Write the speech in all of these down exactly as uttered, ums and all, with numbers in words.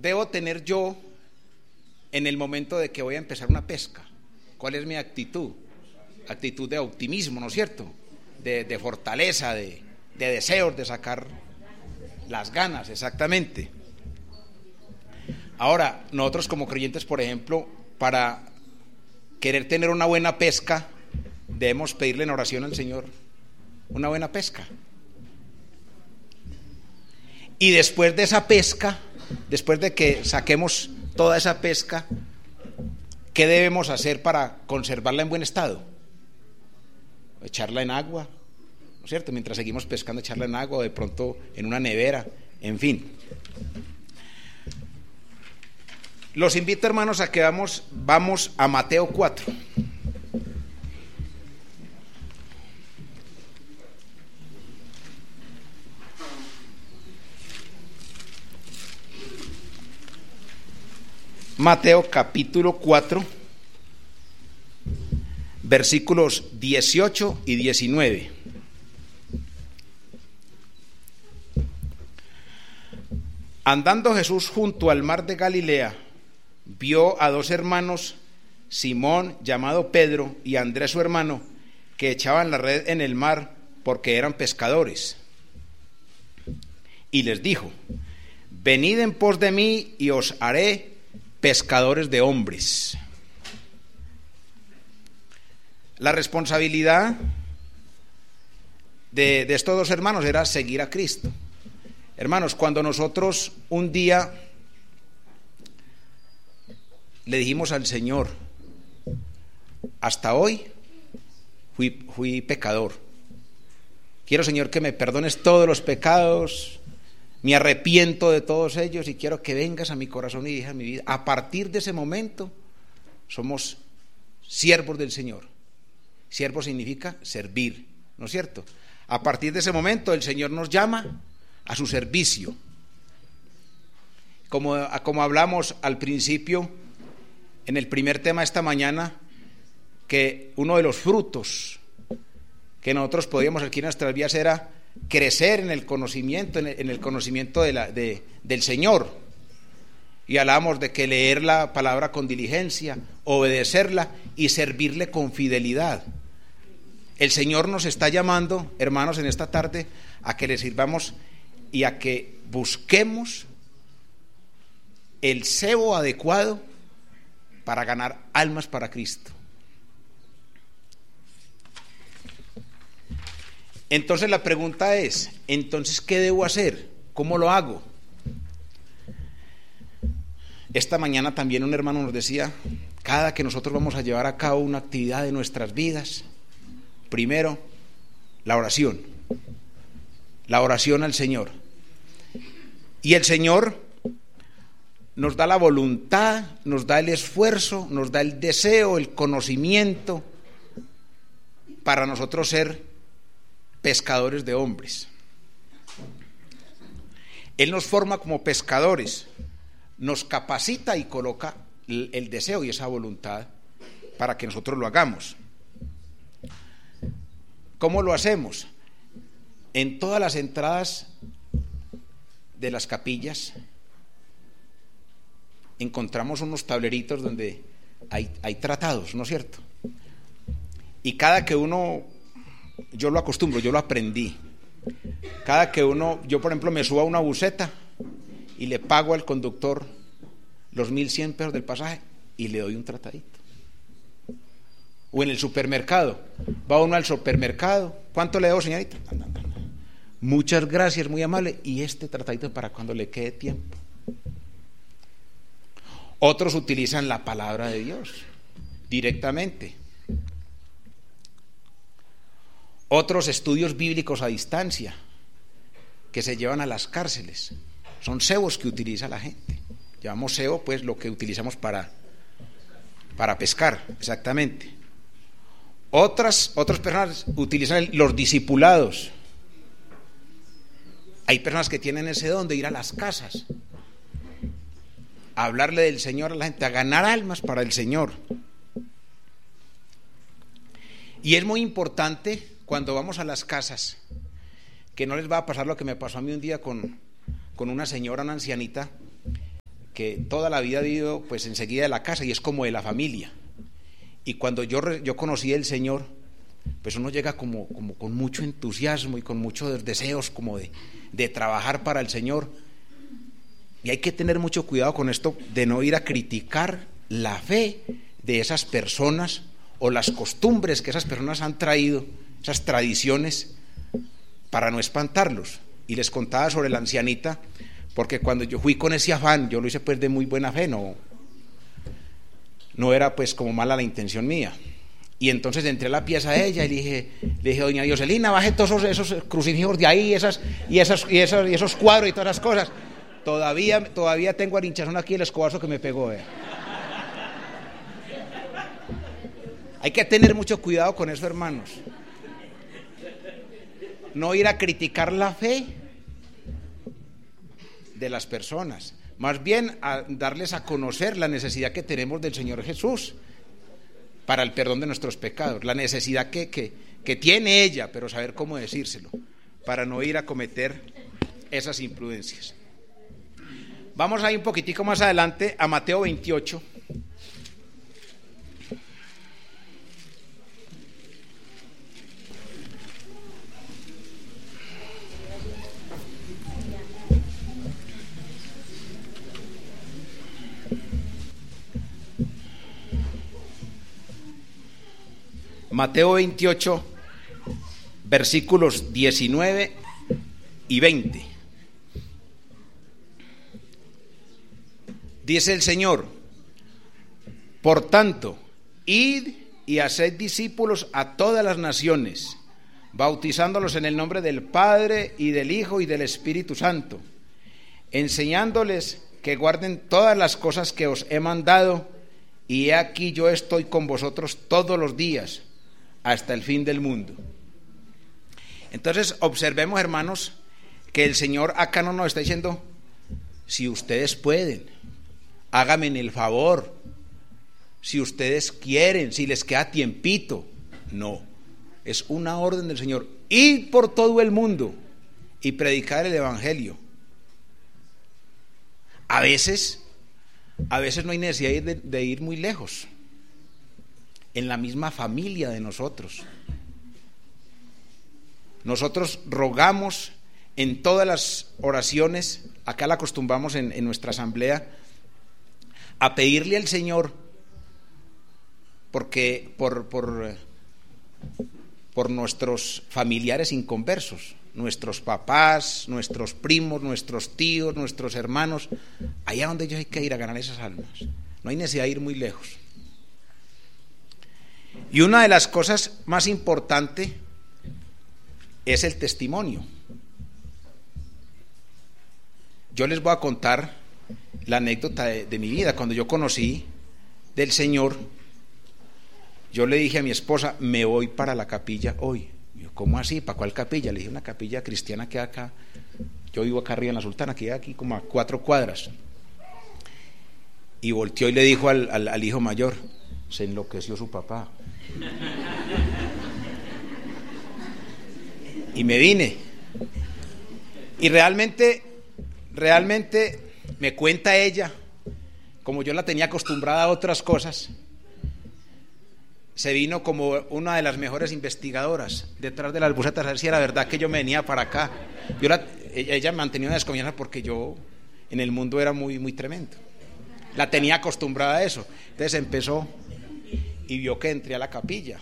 debo tener yo en el momento de que voy a empezar una pesca? ¿Cuál es mi actitud? Actitud de optimismo, ¿no es cierto? De, de fortaleza, de, de deseos de sacar las ganas, exactamente. Ahora, nosotros como creyentes, por ejemplo, para querer tener una buena pesca, debemos pedirle en oración al Señor una buena pesca. Y después de esa pesca, después de que saquemos toda esa pesca, ¿qué debemos hacer para conservarla en buen estado? Echarla en agua, ¿no es cierto? Mientras seguimos pescando, echarla en agua, o de pronto en una nevera, en fin. Los invito, hermanos, a que vamos, vamos a Mateo cuatro. Mateo capítulo cuatro, versículos dieciocho y diecinueve. Andando Jesús junto al mar de Galilea, vio a dos hermanos, Simón llamado Pedro y Andrés su hermano, que echaban la red en el mar porque eran pescadores. Y les dijo: venid en pos de mí y os haré pescadores de hombres. La responsabilidad de, de estos dos hermanos era seguir a Cristo. Hermanos, cuando nosotros un día le dijimos al Señor: hasta hoy fui, fui pecador, quiero, Señor, que me perdones todos los pecados, me arrepiento de todos ellos y quiero que vengas a mi corazón y a mi vida. A partir de ese momento somos siervos del Señor. Siervo significa servir, ¿no es cierto? A partir de ese momento el Señor nos llama a su servicio. Como, como hablamos al principio, en el primer tema esta mañana, que uno de los frutos que nosotros podíamos adquirir en nuestras vidas era crecer en el conocimiento, en el, en el conocimiento de la, de, del Señor. Y hablamos de que leer la palabra con diligencia, obedecerla y servirle con fidelidad. El Señor nos está llamando, hermanos, en esta tarde a que le sirvamos y a que busquemos el cebo adecuado para ganar almas para Cristo. Entonces la pregunta es, entonces, ¿qué debo hacer? ¿Cómo lo hago? Esta mañana también un hermano nos decía, cada que nosotros vamos a llevar a cabo una actividad de nuestras vidas, primero, la oración, la oración al Señor. Y el Señor nos da la voluntad, nos da el esfuerzo, nos da el deseo, el conocimiento para nosotros ser pescadores de hombres. Él nos forma como pescadores, nos capacita y coloca el, el deseo y esa voluntad para que nosotros lo hagamos. ¿Cómo lo hacemos? En todas las entradas de las capillas encontramos unos tableritos donde hay, hay tratados, ¿no es cierto? Y cada que uno, yo lo acostumbro, yo lo aprendí, cada que uno, yo por ejemplo me subo a una buseta y le pago al conductor los mil cien pesos del pasaje y le doy un tratadito. O en el supermercado, va uno al supermercado, ¿cuánto le debo, señorita? Muchas gracias, muy amable, y este tratadito para cuando le quede tiempo. Otros utilizan la palabra de Dios directamente. Otros estudios bíblicos a distancia que se llevan a las cárceles. Son cebos que utiliza la gente. Llamamos cebo, pues, lo que utilizamos para, para pescar, exactamente. Otras, otras personas utilizan los discipulados. Hay personas que tienen ese don de ir a las casas, a hablarle del Señor a la gente, a ganar almas para el Señor. Y es muy importante cuando vamos a las casas, que no les va a pasar lo que me pasó a mí un día con, con una señora, una ancianita, que toda la vida ha vivido pues enseguida de la casa y es como de la familia. Y cuando yo, yo conocí al Señor, pues uno llega como, como con mucho entusiasmo y con muchos deseos como de, de trabajar para el Señor. Y hay que tener mucho cuidado con esto de no ir a criticar la fe de esas personas o las costumbres que esas personas han traído, esas tradiciones, para no espantarlos. Y les contaba sobre la ancianita, porque cuando yo fui con ese afán, yo lo hice pues de muy buena fe, no, no era pues como mala la intención mía. Y entonces entré a la pieza a ella y le dije, le dije, doña Dioselina, baje todos esos, esos crucifijos de ahí, esas, y, esas, y, esos, y esos cuadros y todas esas cosas. Todavía, todavía tengo al hinchazón aquí el escobazo que me pegó. Eh. Hay que tener mucho cuidado con eso, hermanos. No ir a criticar la fe de las personas, más bien a darles a conocer la necesidad que tenemos del Señor Jesús para el perdón de nuestros pecados, la necesidad que, que, que tiene ella, pero saber cómo decírselo, para no ir a cometer esas imprudencias. Vamos ahí un poquitico más adelante a Mateo veintiocho. Mateo veintiocho, versículos diecinueve y veinte. Dice el Señor: por tanto, id y haced discípulos a todas las naciones, bautizándolos en el nombre del Padre y del Hijo y del Espíritu Santo, enseñándoles que guarden todas las cosas que os he mandado, y he aquí yo estoy con vosotros todos los días, hasta el fin del mundo. Entonces observemos, hermanos, que el Señor acá no nos está diciendo, si ustedes pueden, háganme el favor, si ustedes quieren, si les queda tiempito. No, es una orden del Señor: id por todo el mundo y predicar el evangelio. A veces, a veces no hay necesidad de, de ir muy lejos. En la misma familia de nosotros. Nosotros rogamos en todas las oraciones, acá la acostumbramos en, en nuestra asamblea, a pedirle al Señor porque por, por, por nuestros familiares inconversos, nuestros papás, nuestros primos, nuestros tíos, nuestros hermanos, allá donde ellos hay que ir a ganar esas almas. No hay necesidad de ir muy lejos. Y una de las cosas más importantes es el testimonio. Yo les voy a contar la anécdota de, de mi vida. Cuando yo conocí del Señor, yo le dije a mi esposa, me voy para la capilla hoy. Yo, ¿cómo así? ¿Para cuál capilla? Le dije, una capilla cristiana que hay acá. Yo vivo acá arriba en la Sultana, que hay aquí como a cuatro cuadras. Y volteó y le dijo al, al, al hijo mayor, se enloqueció su papá. Y me vine. Y realmente, realmente me cuenta ella, como yo la tenía acostumbrada a otras cosas, se vino como una de las mejores investigadoras detrás de las bucetas a ver si era verdad que yo me venía para acá. Yo la, ella me mantenía una desconfianza porque yo en el mundo era muy, muy tremendo. La tenía acostumbrada a eso. Entonces empezó y vio que entré a la capilla.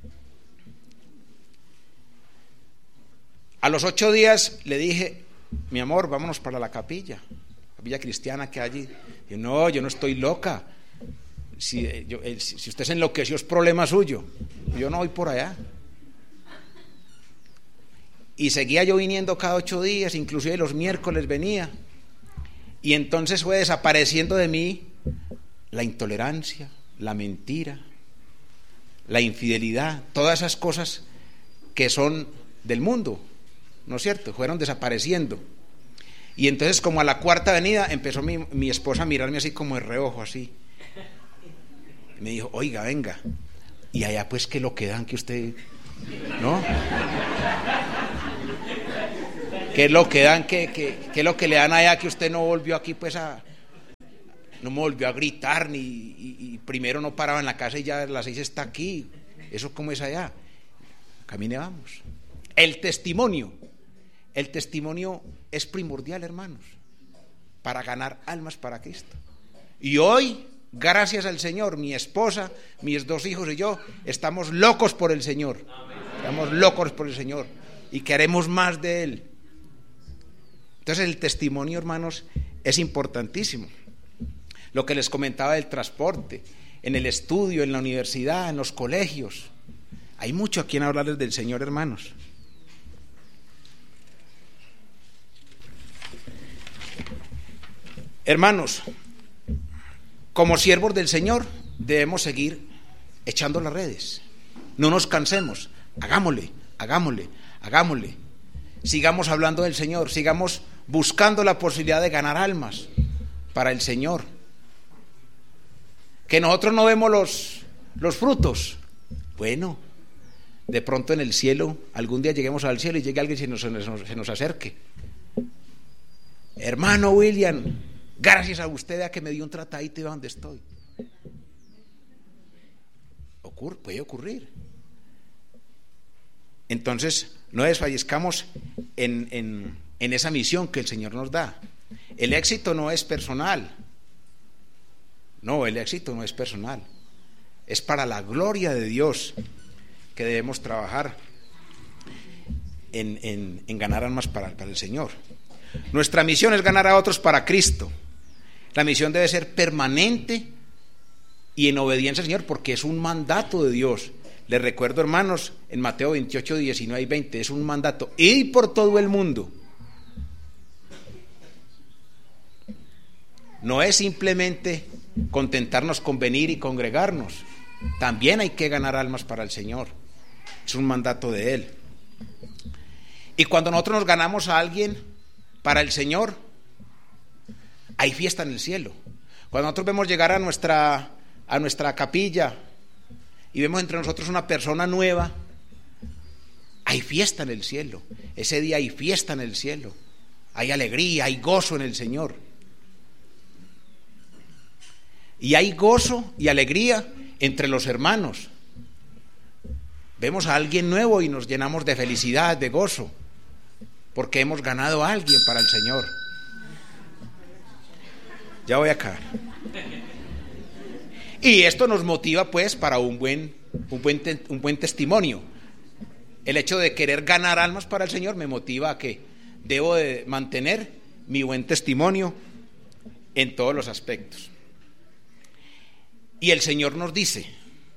A los ocho días le dije, mi amor, vámonos para la capilla, capilla cristiana que hay allí. Y yo, no, yo no estoy loca. Si, yo, el, si usted se enloqueció es problema suyo. Yo no voy por allá. Y seguía yo viniendo cada ocho días, inclusive los miércoles venía. Y entonces fue desapareciendo de mí la intolerancia, la mentira, la infidelidad, todas esas cosas que son del mundo, ¿no es cierto? Fueron desapareciendo. Y entonces, como a la cuarta venida, empezó mi, mi esposa a mirarme así como de reojo, así. Y me dijo, oiga, venga, y allá pues que lo que dan que usted, ¿no? ¿Qué es lo que dan, que, que, que es lo que le dan allá que usted no volvió aquí pues a, no me volvió a gritar, ni y, y primero no paraba en la casa y ya a las seis está aquí. ¿Eso cómo es allá? Camine, vamos. El testimonio. El testimonio es primordial, hermanos, para ganar almas para Cristo. Y hoy, gracias al Señor, mi esposa, mis dos hijos y yo estamos locos por el Señor. Estamos locos por el Señor y queremos más de Él. Entonces el testimonio, hermanos, es importantísimo. Lo que les comentaba del transporte, en el estudio, en la universidad, en los colegios. Hay mucho a quien hablarles del Señor, hermanos. Hermanos, como siervos del Señor debemos seguir echando las redes. No nos cansemos, hagámosle, hagámosle, hagámosle. Sigamos hablando del Señor, sigamos buscando la posibilidad de ganar almas para el Señor. Que nosotros no vemos los, los frutos. Bueno, de pronto en el cielo, algún día lleguemos al cielo y llegue alguien y se nos, se nos, se nos acerque. Hermano William, gracias a usted a que me dio un tratadito y de donde estoy. Ocurre, puede ocurrir. Entonces, no desfallezcamos en, en, en esa misión que el Señor nos da. El éxito no es personal. No, el éxito no es personal. Es para la gloria de Dios que debemos trabajar en, en, en ganar almas para, para el Señor. Nuestra misión es ganar a otros para Cristo. La misión debe ser permanente y en obediencia al Señor, porque es un mandato de Dios. Les recuerdo, hermanos, en Mateo veintiocho, diecinueve y veinte, es un mandato: id por todo el mundo. No es simplemente contentarnos con venir y congregarnos, también hay que ganar almas para el Señor. Es un mandato de Él. Y cuando nosotros nos ganamos a alguien para el Señor, hay fiesta en el cielo. Cuando nosotros vemos llegar a nuestra, a nuestra capilla y vemos entre nosotros una persona nueva, hay fiesta en el cielo. Ese día hay fiesta en el cielo, hay alegría, hay gozo en el Señor. Y hay gozo y alegría entre los hermanos. Vemos a alguien nuevo y nos llenamos de felicidad, de gozo, porque hemos ganado a alguien para el Señor. Ya voy acá. Y esto nos motiva pues para un buen, un buen, te, un buen testimonio. El hecho de querer ganar almas para el Señor me motiva a que debo de mantener mi buen testimonio en todos los aspectos. Y el Señor nos dice,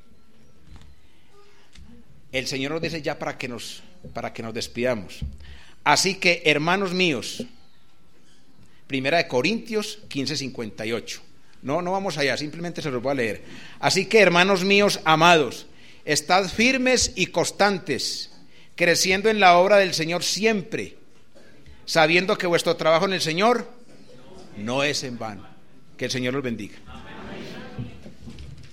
el Señor nos dice ya para que nos, para que nos despidamos. Así que, hermanos míos, Primera de Corintios quince, cincuenta y ocho. No, no vamos allá, simplemente se los voy a leer. Así que, hermanos míos amados, estad firmes y constantes, creciendo en la obra del Señor siempre, sabiendo que vuestro trabajo en el Señor no es en vano. Que el Señor los bendiga.